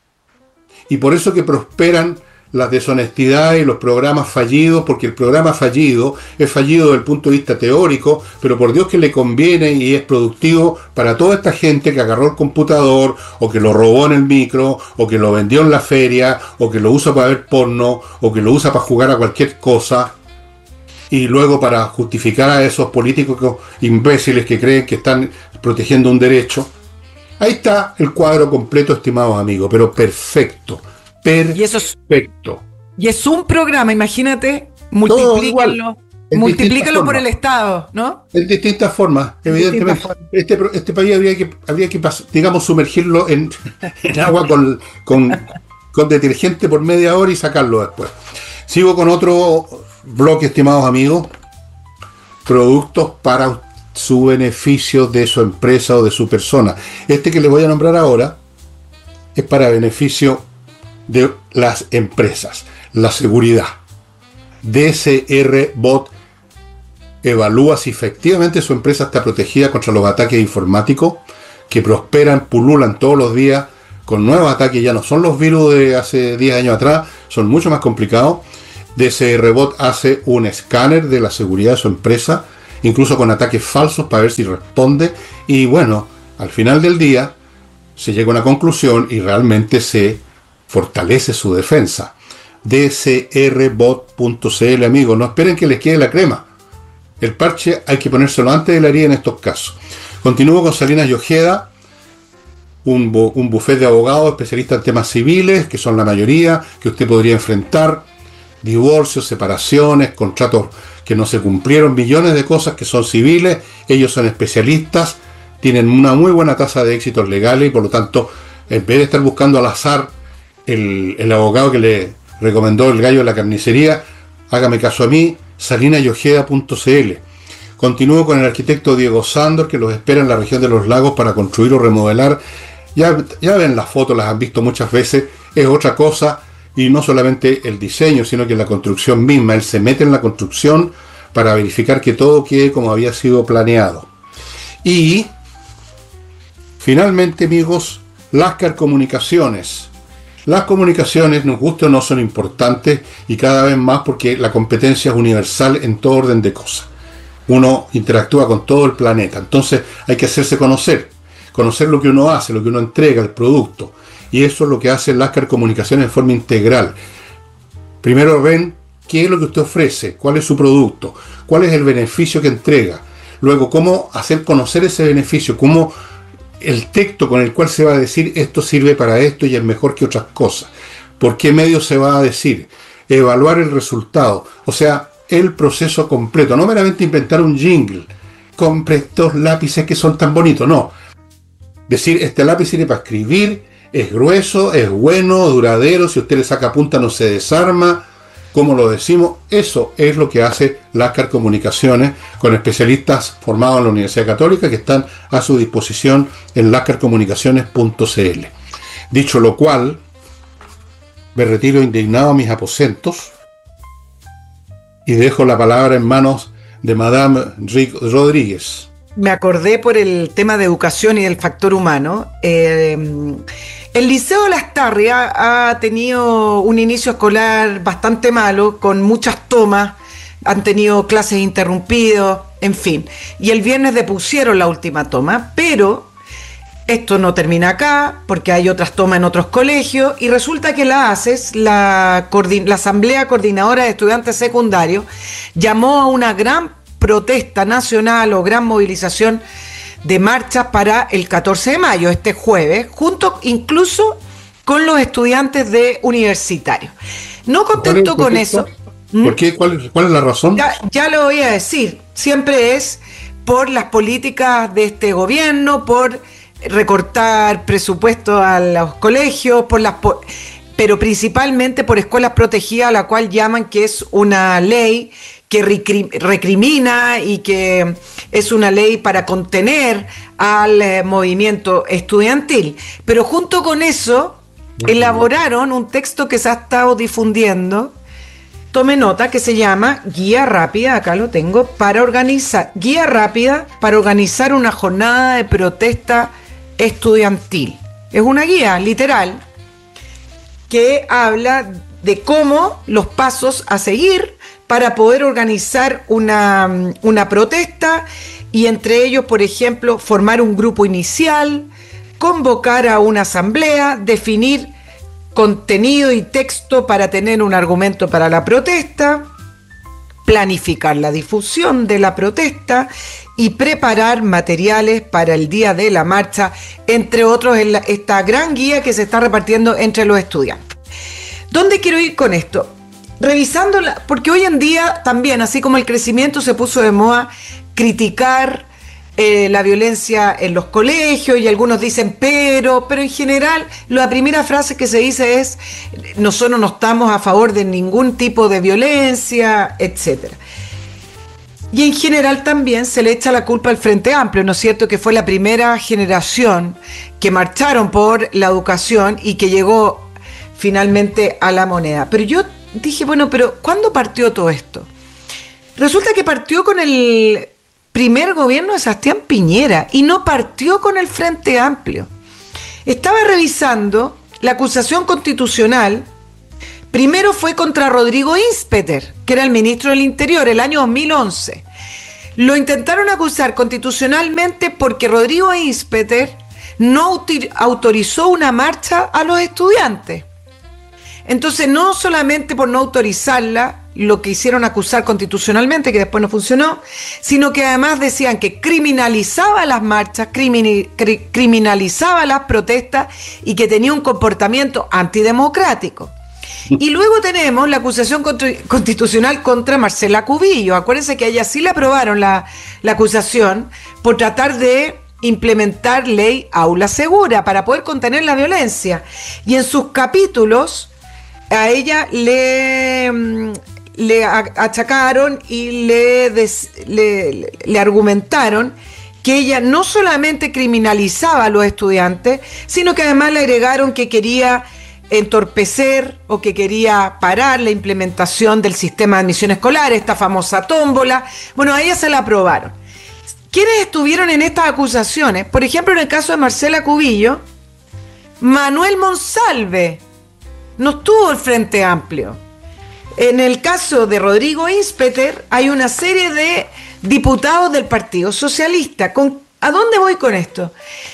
Y por eso que prosperan las deshonestidades y los programas fallidos, porque el programa fallido es fallido desde el punto de vista teórico, pero por Dios que le conviene y es productivo para toda esta gente que agarró el computador, o que lo robó en el micro, o que lo vendió en la feria, o que lo usa para ver porno, o que lo usa para jugar a cualquier cosa. Y luego para justificar a esos políticos imbéciles que creen que están protegiendo un derecho. Ahí está el cuadro completo, estimados amigos, pero perfecto, perfecto. Y, eso es, y es un programa, imagínate, multiplícalo, multiplícalo por el Estado, ¿no? En distintas formas, evidentemente. Distintas formas. Este, este país habría que, habría que digamos, sumergirlo en, en agua con, con, con detergente por media hora y sacarlo después. Sigo con otro bloque, estimados amigos, productos para su beneficio de su empresa o de su persona. Este que les voy a nombrar ahora es para beneficio de las empresas. la seguridad. D S R Bot evalúa si efectivamente su empresa está protegida contra los ataques informáticos que prosperan, pululan todos los días con nuevos ataques. Ya no son los virus de hace diez años atrás, son mucho más complicados. D S R Bot hace un escáner de la seguridad de su empresa, incluso con ataques falsos, para ver si responde. Y bueno, al final del día se llega a una conclusión y realmente se fortalece su defensa. D S R bot punto c l, amigos, no esperen que les quede la crema. El parche hay que ponérselo antes de la herida en estos casos. Continúo con Salinas y Ojeda, un, bu un bufete de abogados especialistas en temas civiles, que son la mayoría, que usted podría enfrentar. Divorcios, separaciones, contratos que no se cumplieron, millones de cosas que son civiles. Ellos son especialistas, tienen una muy buena tasa de éxitos legales y por lo tanto, en vez de estar buscando al azar el, el abogado que le recomendó el gallo de la carnicería, hágame caso a mí, salinas y ojeda punto c l. Continúo con el arquitecto Diego Sándor, que los espera en la región de los lagos para construir o remodelar. Ya, ya ven las fotos, las han visto muchas veces, es otra cosa, y no solamente el diseño, sino que la construcción misma. Él se mete en la construcción para verificar que todo quede como había sido planeado. Y finalmente, amigos, Lascar Comunicaciones. Las comunicaciones, nos guste o no, son importantes y cada vez más porque la competencia es universal en todo orden de cosas. Uno interactúa con todo el planeta, entonces hay que hacerse conocer, conocer lo que uno hace, lo que uno entrega, el producto. Y eso es lo que hace Lascar Comunicaciones en forma integral. Primero ven qué es lo que usted ofrece, cuál es su producto, cuál es el beneficio que entrega. Luego, cómo hacer conocer ese beneficio, cómo el texto con el cual se va a decir esto sirve para esto y es mejor que otras cosas. ¿Por qué medio se va a decir? Evaluar el resultado, o sea, el proceso completo, no meramente inventar un jingle. Compre estos lápices que son tan bonitos, no. Decir, este lápiz sirve para escribir, es grueso, es bueno, duradero, si usted le saca punta no se desarma, como lo decimos. Eso es lo que hace Lascar Comunicaciones, con especialistas formados en la Universidad Católica que están a su disposición en lascar comunicaciones punto c l. Dicho lo cual, me retiro indignado a mis aposentos y dejo la palabra en manos de Madame Rick Rodríguez. Me acordé por el tema de educación y del factor humano. Eh, el Liceo de Lastarria ha, ha tenido un inicio escolar bastante malo, con muchas tomas, han tenido clases interrumpidas, en fin. Y el viernes depusieron la última toma, pero esto no termina acá, porque hay otras tomas en otros colegios, y resulta que la ACES, la, la Asamblea Coordinadora de Estudiantes Secundarios, llamó a una gran protesta nacional o gran movilización de marchas para el catorce de mayo, este jueves, junto incluso con los estudiantes de universitarios. No contento con eso. ¿Por qué? ¿Cuál, cuál es la razón? Ya, ya lo voy a decir. Siempre es por las políticas de este gobierno, por recortar presupuesto a los colegios, por las por, pero principalmente por escuelas protegidas, a la cual llaman que es una ley que recrimina y que es una ley para contener al eh, movimiento estudiantil. Pero junto con eso, elaboraron un texto que se ha estado difundiendo, tome nota, que se llama Guía Rápida, acá lo tengo, para organizar, Guía Rápida para organizar una jornada de protesta estudiantil. Es una guía, literal, que habla de cómo los pasos a seguir para poder organizar una, una protesta, y entre ellos, por ejemplo, formar un grupo inicial, convocar a una asamblea, definir contenido y texto para tener un argumento para la protesta, planificar la difusión de la protesta y preparar materiales para el día de la marcha, entre otros en la, esta gran guía que se está repartiendo entre los estudiantes. ¿Dónde quiero ir con esto? Revisándola, porque hoy en día también, así como el crecimiento, se puso de moda criticar eh, la violencia en los colegios, y algunos dicen pero, pero en general la primera frase que se dice es: nosotros no estamos a favor de ningún tipo de violencia, etcétera. Y en general también se le echa la culpa al Frente Amplio, ¿no es cierto?, que fue la primera generación que marcharon por la educación y que llegó finalmente a la moneda. Pero yo dije, bueno, pero ¿cuándo partió todo esto? Resulta que partió con el primer gobierno de Sebastián Piñera y no partió con el Frente Amplio. Estaba revisando la acusación constitucional. Primero fue contra Rodrigo Inspeter, que era el ministro del Interior, el año dos mil once. Lo intentaron acusar constitucionalmente porque Rodrigo Inspeter no autorizó una marcha a los estudiantes. Entonces, no solamente por no autorizarla, lo que hicieron acusar constitucionalmente, que después no funcionó, sino que además decían que criminalizaba las marchas, crimini, cri, criminalizaba las protestas y que tenía un comportamiento antidemocrático. Y luego tenemos la acusación contra, constitucional contra Marcela Cubillo. Acuérdense que a ella sí le aprobaron la, la acusación por tratar de implementar ley aula segura para poder contener la violencia. Y en sus capítulos a ella le, le achacaron y le, des, le, le argumentaron que ella no solamente criminalizaba a los estudiantes, sino que además le agregaron que quería entorpecer o que quería parar la implementación del sistema de admisión escolar, esta famosa tómbola. Bueno, a ella se la aprobaron. ¿Quiénes estuvieron en estas acusaciones? Por ejemplo, en el caso de Marcela Cubillo, Manuel Monsalve no estuvo el Frente Amplio. En el caso de Rodrigo Inspeter hay una serie de diputados del Partido Socialista. ¿Con, ¿A dónde voy con esto?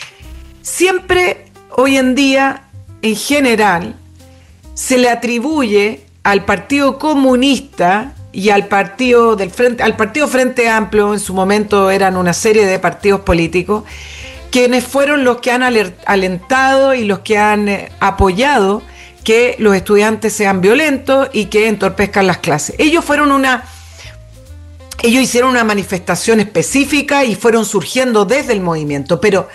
Siempre, hoy en día, en general, se le atribuye al Partido Comunista y al partido del Frente, al Partido Frente Amplio, en su momento eran una serie de partidos políticos, quienes fueron los que han alentado y los que han eh, apoyado que los estudiantes sean violentos y que entorpezcan las clases. Ellos fueron una, ellos hicieron una manifestación específica y fueron surgiendo desde el movimiento, pero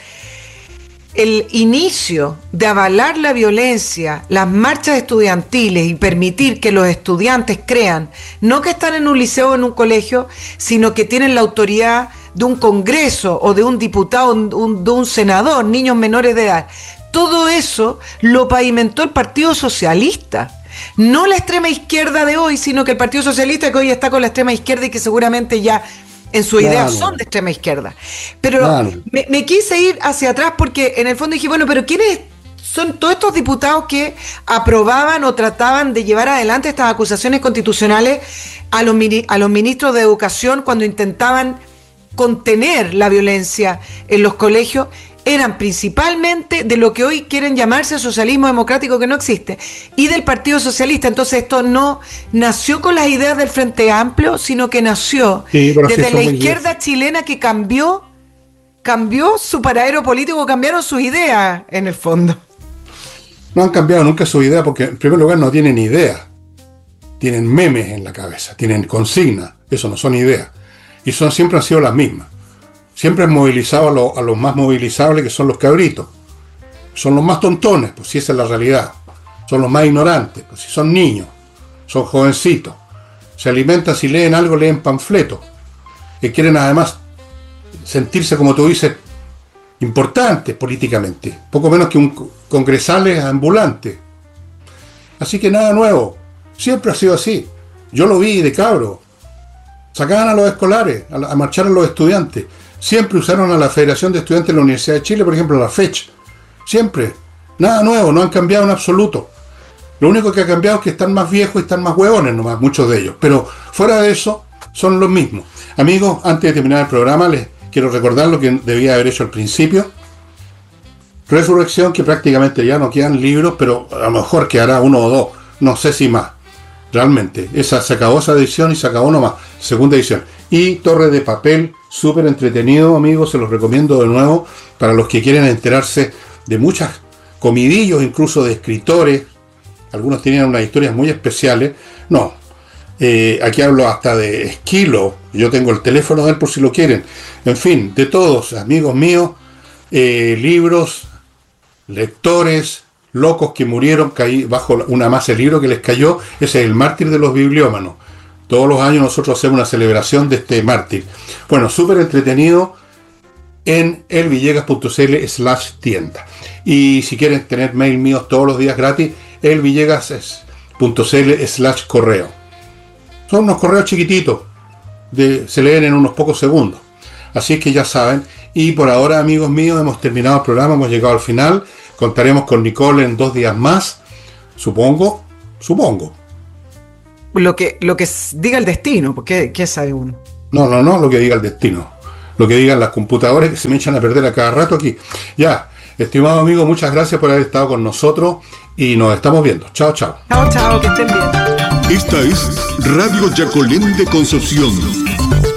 el inicio de avalar la violencia, las marchas estudiantiles y permitir que los estudiantes crean, no que están en un liceo o en un colegio, sino que tienen la autoridad de un congreso o de un diputado, un, de un senador, niños menores de edad. Todo eso lo pavimentó el Partido Socialista. No la extrema izquierda de hoy, sino que el Partido Socialista que hoy está con la extrema izquierda y que seguramente ya en su idea claro. son de extrema izquierda. Pero claro. me, me quise ir hacia atrás porque en el fondo dije, bueno, pero ¿quiénes son todos estos diputados que aprobaban o trataban de llevar adelante estas acusaciones constitucionales a los, a los ministros de Educación cuando intentaban contener la violencia en los colegios? Eran principalmente de lo que hoy quieren llamarse socialismo democrático, que no existe, y del Partido Socialista. Entonces esto no nació con las ideas del Frente Amplio, sino que nació sí, desde la izquierda bien. chilena que cambió, cambió su paradero político, cambiaron sus ideas en el fondo. No han cambiado nunca su idea porque en primer lugar no tienen ideas, tienen memes en la cabeza, tienen consignas, eso no son ideas, y son siempre han sido las mismas. Siempre han movilizado a, lo, a los más movilizables, que son los cabritos. Son los más tontones, pues si esa es la realidad. Son los más ignorantes, pues si son niños, son jovencitos. Se alimentan, si leen algo, leen panfletos. Y quieren además sentirse, como tú dices, importantes políticamente. Poco menos que un congresales ambulante. Así que nada nuevo. Siempre ha sido así. Yo lo vi de cabro. Sacaban a los escolares, a, a marchar a los estudiantes. Siempre usaron a la Federación de Estudiantes de la Universidad de Chile, por ejemplo, la FECH. Siempre. Nada nuevo, no han cambiado en absoluto. Lo único que ha cambiado es que están más viejos y están más huevones nomás, muchos de ellos. Pero fuera de eso, son los mismos. Amigos, antes de terminar el programa, les quiero recordar lo que debía haber hecho al principio. Resurrección, que prácticamente ya no quedan libros, pero a lo mejor quedará uno o dos. No sé si más. Realmente. Esa, se acabó esa edición y se acabó nomás. Segunda edición. Y Torre de Papel, súper entretenido, amigos, se los recomiendo de nuevo para los que quieren enterarse de muchas comidillos, incluso de escritores. Algunos tenían unas historias muy especiales. No, eh, aquí hablo hasta de Esquilo, yo tengo el teléfono de él por si lo quieren. En fin, de todos, amigos míos, eh, libros, lectores, locos que murieron caí bajo una masa de libro que les cayó. Ese es el mártir de los bibliómanos. Todos los años nosotros hacemos una celebración de este mártir. Bueno, súper entretenido en elvillegas.cl slash tienda. Y si quieren tener mail míos todos los días gratis, elvillegas es punto c l slash correo. Son unos correos chiquititos, de, se leen en unos pocos segundos. Así es que ya saben. Y por ahora, amigos míos, hemos terminado el programa, hemos llegado al final. Contaremos con Nicole en dos días más. Supongo, supongo. Lo que, lo que diga el destino, porque ¿qué sabe uno? No, no, no, lo que diga el destino. Lo que digan las computadoras que se me echan a perder a cada rato aquí. Ya, estimado amigo, muchas gracias por haber estado con nosotros y nos estamos viendo. Chao, chao. Chao, chao, que estén bien. Esta es Radio Yacolén de Concepción.